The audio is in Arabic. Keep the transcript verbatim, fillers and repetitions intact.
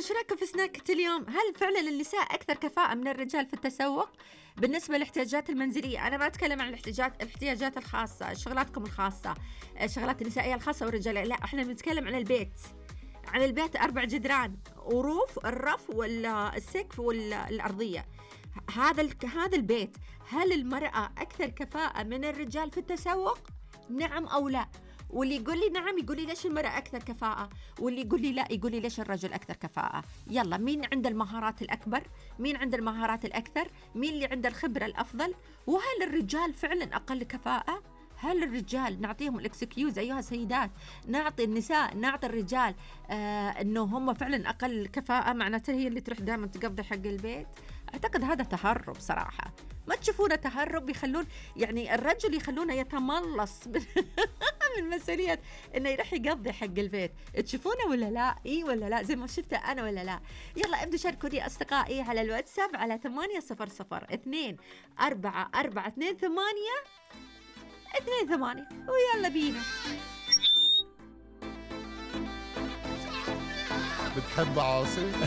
إيش رأيكم في سناكة اليوم؟ هل فعلا النساء أكثر كفاءة من الرجال في التسوق بالنسبة للاحتياجات المنزلية؟ أنا ما أتكلم عن الاحتياجات الاحتياجات الخاصة، شغلاتكم الخاصة، الشغلات النسائية الخاصة والرجال، لا إحنا بنتكلم عن البيت. عن البيت أربع جدران وروف، الرف والسقف والأرضية. هذا هذا البيت، هل المرأة أكثر كفاءة من الرجال في التسوق؟ نعم أو لا؟ واللي يقول لي نعم يقول لي ليش المرأة أكثر كفاءة، واللي يقول لي لا يقول لي ليش الرجل أكثر كفاءة. يلا، مين عنده المهارات الأكبر؟ مين عنده المهارات الأكثر؟ مين اللي عنده الخبرة الأفضل؟ وهل الرجال فعلا أقل كفاءة؟ هل الرجال نعطيهم الإكسكيوز أيها السيدات، نعطي النساء نعطي الرجال آه إنه هم فعلا أقل كفاءة، معناته هي اللي تروح دائما تقضي حق البيت؟ أعتقد هذا تهرب صراحة. ما تشوفونه تهرب؟ يخلون يعني الرجل يخلونه يتملص من, من مسؤولية إنه يروح يقضي حق البيت. تشوفونه ولا لا؟ إيه ولا لا؟ زي ما شفته أنا ولا لا؟ يلا ابدوا شاركوني أصدقائي على الواتساب على ثمانية صفر صفر اثنين أربعة أربعة اثنين ثمانية اثنين ثمانية ويلا بينا. بتحب عاصي؟